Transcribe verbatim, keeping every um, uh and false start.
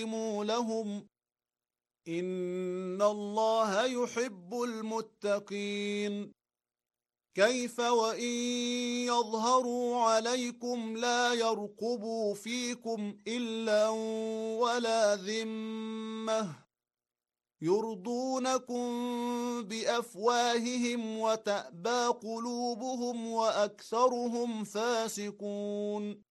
لهم إن الله يحب المتقين. كيف وإن يظهروا عليكم لا يرقبوا فيكم إلا ولا ذمة يرضونكم بأفواههم وتأبى قلوبهم وأكثرهم فاسقون.